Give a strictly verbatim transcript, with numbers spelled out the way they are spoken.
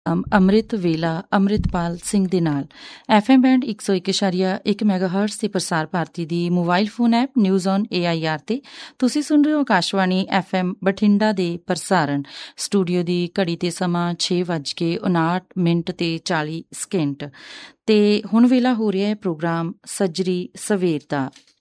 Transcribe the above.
ਅਮ ਅੰਮ੍ਰਿਤ ਵੇਲਾ ਅੰਮ੍ਰਿਤਪਾਲ ਸਿੰਘ ਦੇ ਨਾਲ ਐਫ ਐਮ ਬੈਂਡ ਇੱਕ ਸੌ ਇੱਕ ਇਸ਼ਾਰੀਆ ਇੱਕ ਮੈਗਾ ਹਰਟਸ ਤੇ ਪ੍ਰਸਾਰ ਭਾਰਤੀ ਦੀ mobile phone app news on A I R ਤੇ ਤੁਸੀਂ ਸੁਣ ਰਹੇ ਹੋ ਆਕਾਸ਼ਵਾਣੀ ਐਫ ਐਮ ਬਠਿੰਡਾ ਦੇ ਪ੍ਰਸਾਰਣ। ਸਟੂਡੀਓ ਦੀ ਘੜੀ ਤੇ ਸਮਾਂ ਛੇ ਵੱਜ ਕੇ ਉਨਾਹਠ ਮਿੰਟ ਤੇ ਚਾਲੀ ਸਕਿੰਟ ਤੇ ਹੁਣ ਵੇਲਾ ਹੋ ਰਿਹਾ ਹੈ ਪ੍ਰੋਗਰਾਮ ਸੱਜਰੀ ਸਵੇਰ ਦਾ।